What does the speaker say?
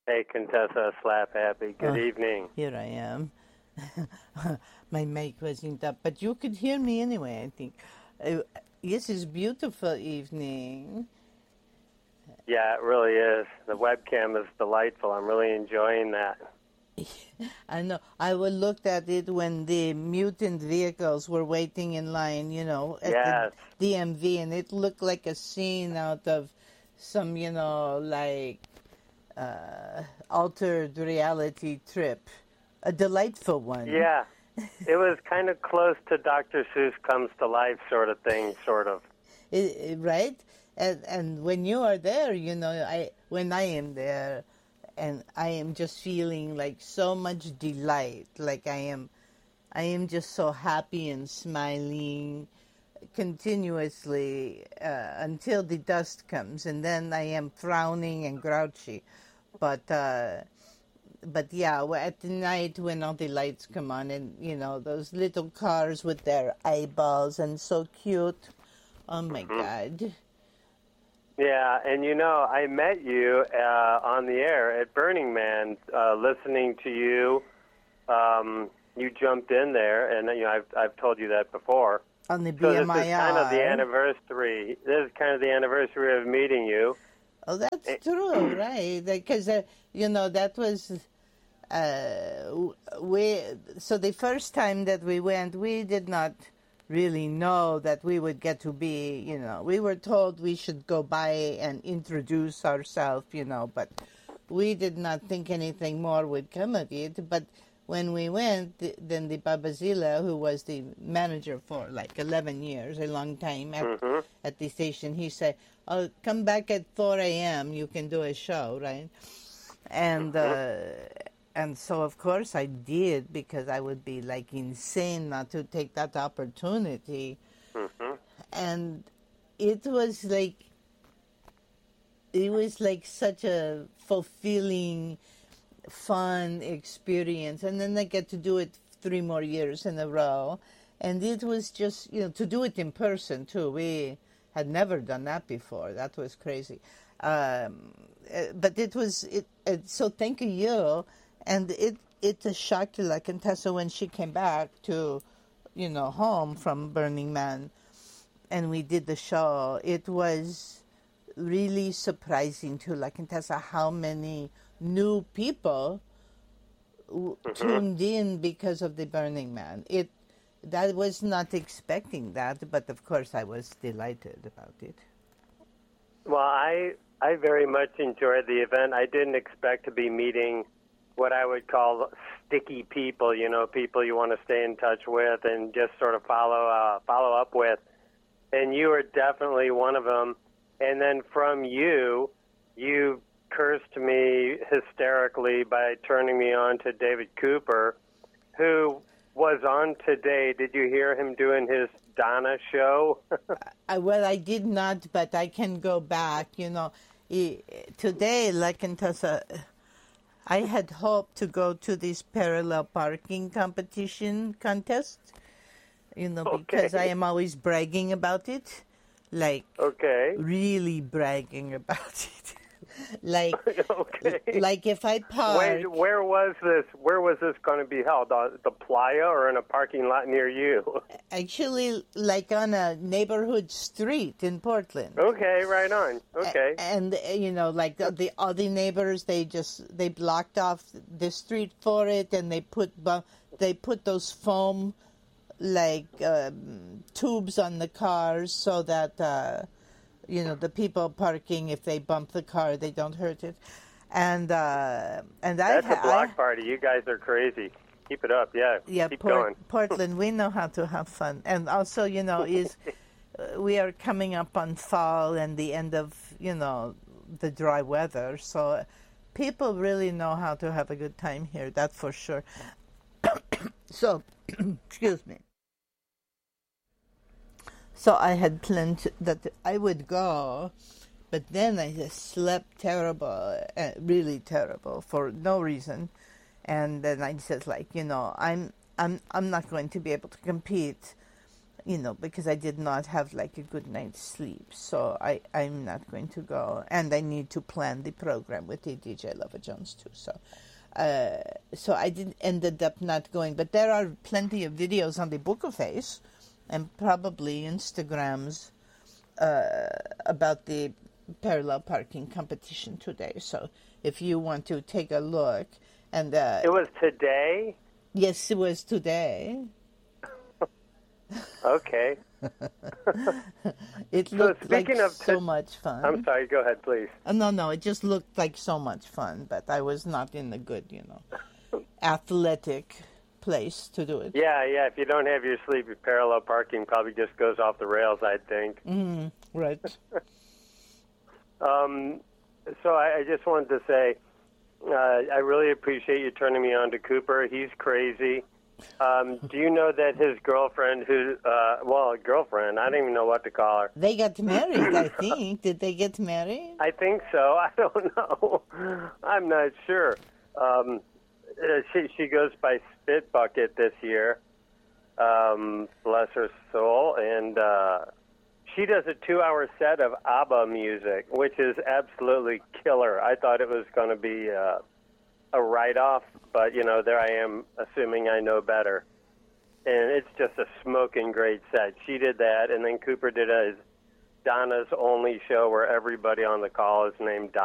Hey, Contessa Slap Happy. Good evening. Here I am. My mic wasn't up, but you could hear me anyway, I think. This is beautiful evening. Yeah, it really is. The webcam is delightful. I'm really enjoying that. I know. I looked at it when the mutant vehicles were waiting in line, at Yes. the DMV, and it looked like a scene out of some, altered reality trip. A delightful one. Yeah. It was kind of close to Dr. Seuss Comes to Life sort of thing, sort of. Right? And when you are there, when I am there, and I am just feeling like so much delight, like I am just so happy and smiling continuously until the dust comes, and then I am frowning and grouchy. But yeah, at the night when all the lights come on, and those little cars with their eyeballs and so cute. Oh my God. Yeah, and I met you on the air at Burning Man, listening to you. You jumped in there, and I've told you that before. On the So BMIR. this is kind of the anniversary. This is kind of the anniversary of meeting you. Oh, that's true, right? Because that was So the first time that we went, we did not really know that we would get to be, we were told we should go by and introduce ourselves, but we did not think anything more would come of it. But when we went, then the Babazila, who was the manager for like 11 years, a long time at the station, he said, "Oh, come back at 4 a.m. You can do a show, right?" And so, of course, I did, because I would be like insane not to take that opportunity. And it was like such a fulfilling, fun experience. And then I get to do it 3 more years in a row. And it was just, to do it in person, too. We had never done that before. That was crazy. But it was, so thank you. And it's a shock to La Contessa when she came back to, home from Burning Man, and we did the show. It was really surprising to La Contessa how many new people tuned in because of the Burning Man. That was not expecting that, but of course I was delighted about it. Well, I very much enjoyed the event. I didn't expect to be meeting what I would call sticky people, people you want to stay in touch with and just sort of follow up with. And you are definitely one of them. And then from you cursed me hysterically by turning me on to David Cooper, who was on today. Did you hear him doing his Donna show? Well, I did not, but I can go back. Today, like in Tessa, I had hoped to go to this parallel parking contest, because I am always bragging about it, really bragging about it. Like if I park. Where was this going to be held? The playa or in a parking lot near you? Actually, like on a neighborhood street in Portland. Okay, right on. Okay. And the other neighbors, they blocked off the street for it, and they put those foam tubes on the cars so that the people parking, if they bump the car, they don't hurt it. And that's a block party. You guys are crazy. Keep it up. Yeah. Keep going. Portland, we know how to have fun. And also, is we are coming up on fall and the end of, the dry weather. So people really know how to have a good time here. That's for sure. So, excuse me. So I had planned that I would go, but then I just slept terrible, really terrible, for no reason. And then I said, I'm not going to be able to compete because I did not have like a good night's sleep. So I'm not going to go. And I need to plan the program with the DJ Lova Jones too. So I ended up not going. But there are plenty of videos on the Buko Face and probably Instagrams about the parallel parking competition today. So if you want to take a look. And it was today? Yes, it was today. Okay. It looked like speaking of so much fun. I'm sorry, go ahead, please. No, it just looked like so much fun, but I was not in a good, athletic place to do it. Yeah, if you don't have your sleep, your parallel parking probably just goes off the rails, I think. Right. So I just wanted to say, I really appreciate you turning me on to Cooper. He's crazy. Do you know that his girlfriend, girlfriend, I don't even know what to call her. They got married, I think. Did they get married? I think so. I don't know. I'm not sure. She goes by Spit Bucket this year. Bless her soul. And she does a 2-hour set of ABBA music, which is absolutely killer. I thought it was going to be a write-off, but, there I am assuming I know better. And it's just a smoking great set. She did that, and then Cooper did his Donna's Only show where everybody on the call is named Donna.